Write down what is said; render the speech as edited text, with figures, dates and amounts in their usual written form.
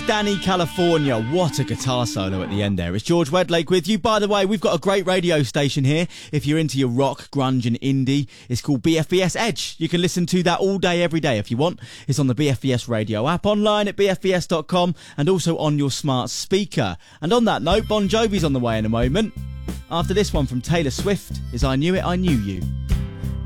Danny California. What a guitar solo at the end there. It's George Wedlake with you. By the way, we've got a great radio station here. If you're into your rock, grunge and indie, it's called BFBS Edge. You can listen to that all day, every day if you want. It's on the BFBS radio app, online at bfbs.com and also on your smart speaker. And on that note, Bon Jovi's on the way in a moment. After this one from Taylor Swift is I Knew It, I Knew You.